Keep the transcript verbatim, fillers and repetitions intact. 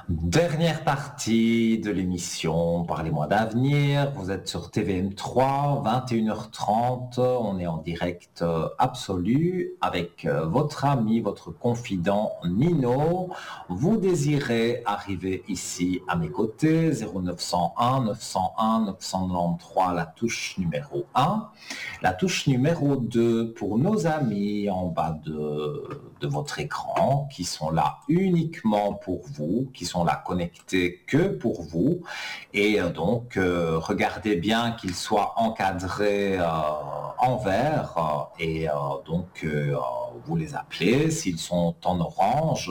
Dernière partie de l'émission Parlez-moi d'avenir. Vous êtes sur T V M trois, vingt et une heures trente. On est en direct euh, absolu avec euh, votre ami, votre confident Nino. Vous désirez arriver ici à mes côtés, zéro neuf cent un neuf cent un neuf cent quatre-vingt-treize, la touche numéro un. La touche numéro deux pour nos amis en bas de, de votre écran qui sont là uniquement pour vous, qui sont là connectés que pour vous. Et euh, donc, euh, regardez bien qu'ils soient encadrés euh, en vert euh, et euh, donc euh, vous les appelez. S'ils sont en orange,